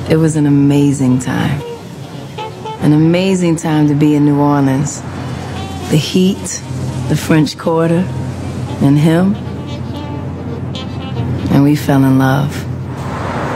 It was an amazing time. An amazing time to be in New Orleans. The heat, the French Quarter, and him. And we fell in love.